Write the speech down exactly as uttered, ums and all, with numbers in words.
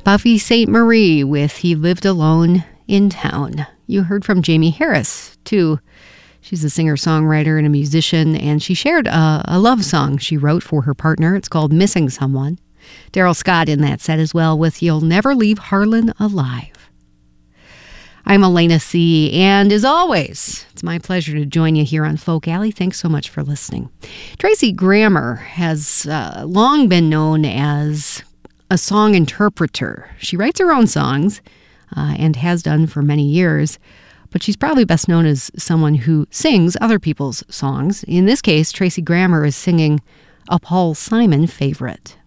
Buffy Sainte Marie with He Lived Alone in Town. You heard from Jamie Harris, too. She's a singer-songwriter and a musician, and she shared a, a love song she wrote for her partner. It's called Missing Someone. Daryl Scott in that set as well with You'll Never Leave Harlan Alive. I'm Elena C., and as always, it's my pleasure to join you here on Folk Alley. Thanks so much for listening. Tracy Grammer has uh, long been known as a song interpreter. She writes her own songs uh, and has done for many years, but she's probably best known as someone who sings other people's songs. In this case, Tracy Grammer is singing a Paul Simon favorite.